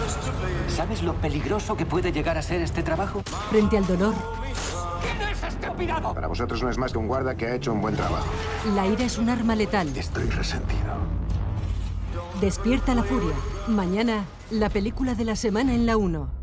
¿Sabes lo peligroso que puede llegar a ser este trabajo? Frente al dolor, ¿Quién es este pirado? Para vosotros no es más que un guarda que ha hecho un buen trabajo. la ira es un arma letal. Estoy resentido. Despierta la furia. Mañana, la película de la semana en la 1.